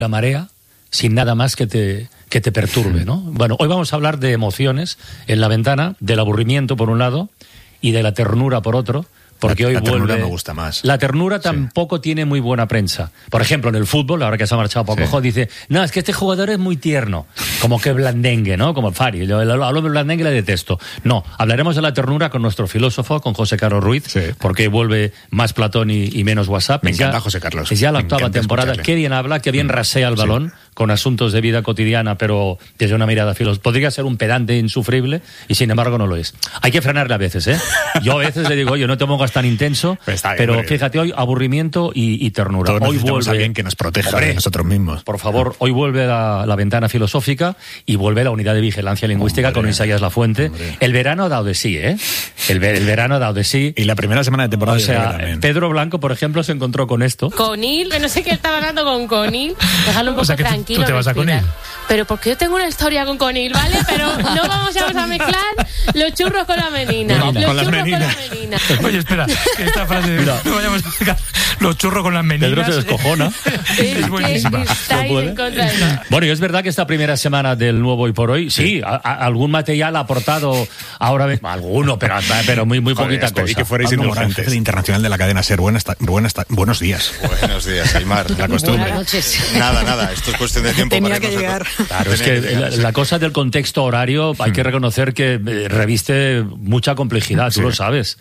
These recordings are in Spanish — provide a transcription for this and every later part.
la marea sin nada más que te perturbe, ¿no? Bueno, hoy vamos a hablar de emociones en La Ventana, del aburrimiento por un lado y de la ternura por otro. Porque hoy la ternura vuelve. me gusta más. La ternura tampoco tiene muy buena prensa. Por ejemplo, en el fútbol, ahora que se ha marchado Paco, dice, no, es que este jugador es muy tierno. Como que blandengue, ¿no? Como Fari. Yo hablo de blandengue y le detesto. No, hablaremos de la ternura con nuestro filósofo, con José Carlos Ruiz, porque vuelve más Platón y menos WhatsApp. Me encanta José Carlos. Es ya la octava temporada. Qué bien habla, qué bien rasea el balón con asuntos de vida cotidiana, pero desde una mirada filosófica. Podría ser un pedante insufrible y sin embargo no lo es. Hay que frenarle a veces, ¿eh? Yo a veces le digo, oye, no te pongas tan intenso, pero fíjate, hoy aburrimiento y ternura. Todos hoy vuelve a alguien que nos proteja de nosotros mismos. Por favor, hoy vuelve la ventana filosófica y vuelve la unidad de vigilancia lingüística con Isaías Lafuente. El verano ha dado de sí, ¿eh? El verano ha dado de sí. Y la primera semana de temporada. O sea, Pedro Blanco, por ejemplo, se encontró con esto. Conil, que no sé qué estaba hablando con Conil. Déjalo un poco tranquilo. ¿Tú te vas a Conil? Pero porque yo tengo una historia con Conil, ¿vale? Pero no vamos a mezclar los churros con la menina. Con las meninas. Oye, espera, que esta frase no vayamos a explicar. Los churros con las meninas. Pedro se descojona. Es buenísima. Bueno, y es verdad que esta primera semana del nuevo Hoy por Hoy, algún material ha aportado ahora alguno, pero muy poquita cosa. Y que fuerais indulgentes. El internacional de la cadena SER. Buenos días. Buenos días, Aymar. La costumbre. Buenas noches. Nada. Esto es cuestión de tiempo. Tenía que llegar. Claro, es que la cosa del contexto horario hay que reconocer que reviste mucha complejidad, tú lo sabes.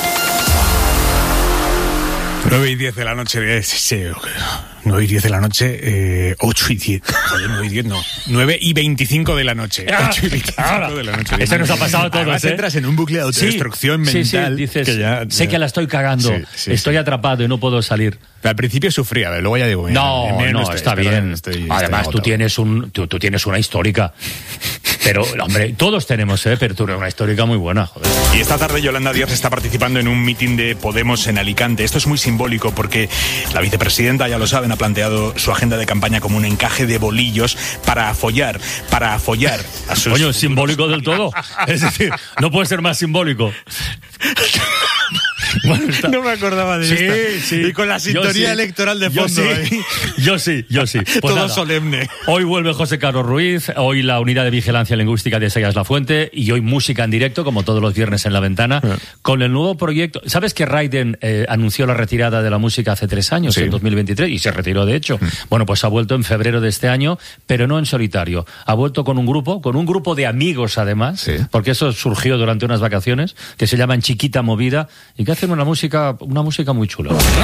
9:10 de la noche. 9:10 de la noche, 8:10. Joder, 9:10 no. 9:25 de la noche. 8:25 de la noche. Esto nos ha pasado a todos. Además, entras en un bucle de autodestrucción mental. Dices, que ya, sé que la estoy cagando, estoy atrapado y no puedo salir. Al principio sufría, luego ya digo... No, está bien. Además, tú tienes una histórica. Pero, hombre, todos tenemos, pero tú eres una histórica muy buena, joder. Y esta tarde Yolanda Díaz está participando en un mitin de Podemos en Alicante. Esto es muy simbólico porque la vicepresidenta, ya lo saben, ha planteado su agenda de campaña como un encaje de bolillos para follar a sus... Coño, ¿es simbólico del todo? Es decir, no puede ser más simbólico. Bueno, no me acordaba de esto. Sí. Y con la sintonía electoral de fondo. Yo sí. Pues todo nada, solemne. Hoy vuelve José Carlos Ruiz, hoy la unidad de vigilancia lingüística de Isaías Lafuente y hoy música en directo, como todos los viernes en La Ventana, con el nuevo proyecto. ¿Sabes que Raiden anunció la retirada de la música hace 3 años, en 2023, y se retiró de hecho? Bueno, pues ha vuelto en febrero de este año, pero no en solitario. Ha vuelto con un grupo de amigos además, porque eso surgió durante unas vacaciones, que se llaman Chiquita Movida, y que hacen una música muy chula.